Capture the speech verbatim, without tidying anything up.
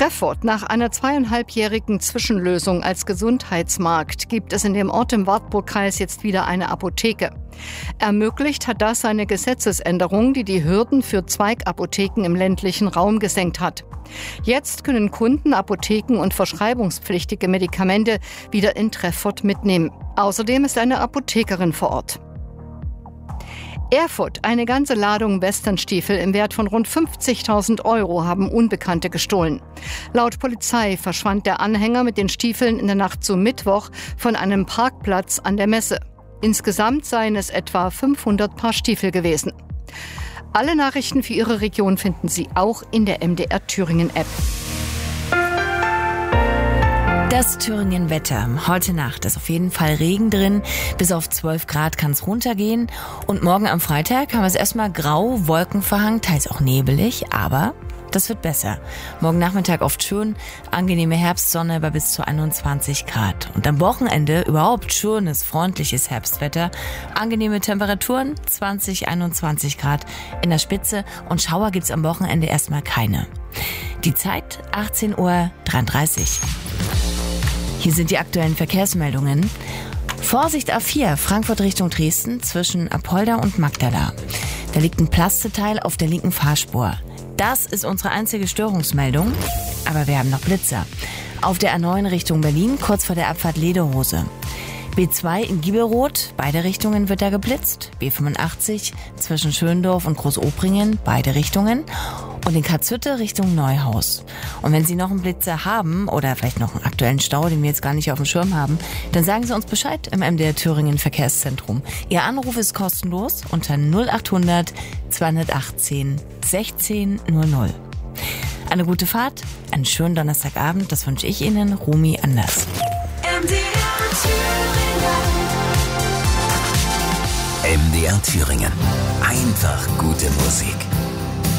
Treffort. Nach einer zweieinhalbjährigen Zwischenlösung als Gesundheitsmarkt gibt es in dem Ort im Wartburgkreis jetzt wieder eine Apotheke. Ermöglicht hat das eine Gesetzesänderung, die die Hürden für Zweigapotheken im ländlichen Raum gesenkt hat. Jetzt können Kunden Apotheken und verschreibungspflichtige Medikamente wieder in Treffort mitnehmen. Außerdem ist eine Apothekerin vor Ort. Erfurt. Eine ganze Ladung Westernstiefel im Wert von rund fünfzigtausend Euro haben Unbekannte gestohlen. Laut Polizei verschwand der Anhänger mit den Stiefeln in der Nacht zum Mittwoch von einem Parkplatz an der Messe. Insgesamt seien es etwa fünfhundert Paar Stiefel gewesen. Alle Nachrichten für Ihre Region finden Sie auch in der M D R Thüringen App. Das Thüringen-Wetter. Heute Nacht ist auf jeden Fall Regen drin. Bis auf zwölf Grad kann es runtergehen. Und morgen am Freitag haben wir es erstmal grau, wolkenverhangen, teils auch nebelig. Aber das wird besser. Morgen Nachmittag oft schön, angenehme Herbstsonne bei bis zu einundzwanzig Grad. Und am Wochenende überhaupt schönes, freundliches Herbstwetter. Angenehme Temperaturen, zwanzig, einundzwanzig Grad in der Spitze. Und Schauer gibt's am Wochenende erstmal keine. Die Zeit achtzehn Uhr dreiunddreißig. Hier sind die aktuellen Verkehrsmeldungen. Vorsicht A vier, Frankfurt Richtung Dresden zwischen Apolda und Magdala. Da liegt ein Plasteteil auf der linken Fahrspur. Das ist unsere einzige Störungsmeldung, aber wir haben noch Blitzer. Auf der A neun Richtung Berlin, kurz vor der Abfahrt Lederhose. B zwei in Giebelroth, beide Richtungen wird da geblitzt. B fünfundachtzig zwischen Schöndorf und Großopringen, beide Richtungen. Und in Katzhütte Richtung Neuhaus. Und wenn Sie noch einen Blitzer haben oder vielleicht noch einen aktuellen Stau, den wir jetzt gar nicht auf dem Schirm haben, dann sagen Sie uns Bescheid im M D R Thüringen Verkehrszentrum. Ihr Anruf ist kostenlos unter null achthundert zweihundertachtzehn sechzehn null null. Eine gute Fahrt, einen schönen Donnerstagabend, das wünsche ich Ihnen, Romy Anders. M D R Thüringen. M D R Thüringen. Einfach gute Musik.